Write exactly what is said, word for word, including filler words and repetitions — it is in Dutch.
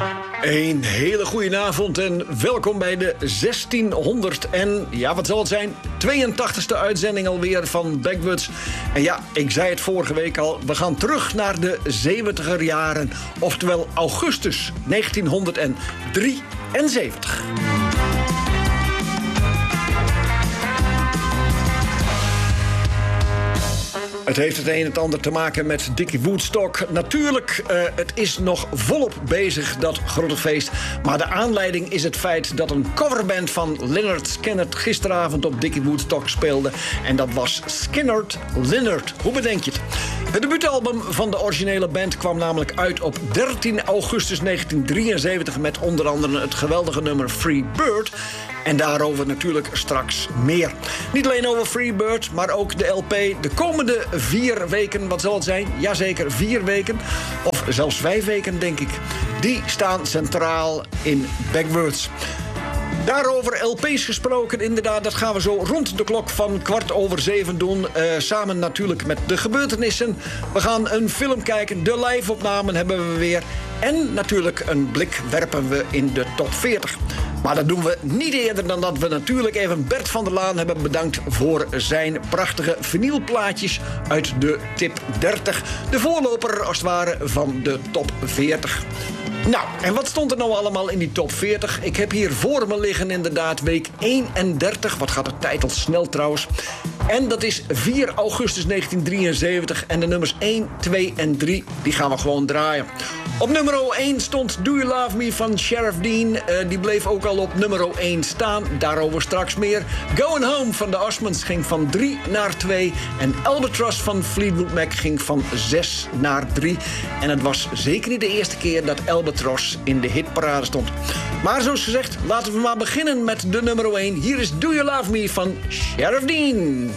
Een hele goede avond en welkom bij de zestienhonderd en, ja, wat zal het zijn, tweeëntachtigste uitzending alweer van Backwoods. En ja, ik zei het vorige week al, we gaan terug naar de zeventiger jaren, oftewel augustus negentienhonderddrieënzeventig. Het heeft het een en het ander te maken met Dickie Woodstock. Natuurlijk, uh, het is nog volop bezig, dat grote feest. Maar de aanleiding is het feit dat een coverband van Lynyrd Skynyrd gisteravond op Dickie Woodstock speelde. En dat was Skynyrd Lynyrd. Hoe bedenk je het? Het debuutalbum van de originele band kwam namelijk uit op dertien augustus negentiendrieënzeventig... met onder andere het geweldige nummer Free Bird. En daarover natuurlijk straks meer. Niet alleen over Free Bird, maar ook de L P de komende vier weken. Wat zal het zijn? Jazeker, vier weken. Of zelfs vijf weken, denk ik. Die staan centraal in Backwoods. Daarover L P's gesproken, inderdaad, dat gaan we zo rond de klok van kwart over zeven doen. Uh, samen natuurlijk met de gebeurtenissen. We gaan een film kijken, de live-opnamen hebben we weer. En natuurlijk een blik werpen we in de top veertig. Maar dat doen we niet eerder dan dat we natuurlijk even Bert van der Laan hebben bedankt voor zijn prachtige vinylplaatjes uit de tip dertig. De voorloper, als het ware, van de top veertig. Nou, en wat stond er nou allemaal in die top veertig? Ik heb hier voor me liggen inderdaad week eenendertig. Wat gaat de tijd al snel trouwens. En dat is vier augustus negentiendrieënzeventig. En de nummers één, twee en drie, die gaan we gewoon draaien. Op nummer één stond Do You Love Me van Sheriff Dean. Uh, die bleef ook al op nummer één staan. Daarover straks meer. Going Home van de Osmonds ging van drie naar twee. En Albatross van Fleetwood Mac ging van zes naar drie. En het was zeker niet de eerste keer dat Albatross in de hitparade stond. Maar zoals gezegd, laten we maar beginnen met de nummer één. Hier is Do You Love Me van Sheriff Dean.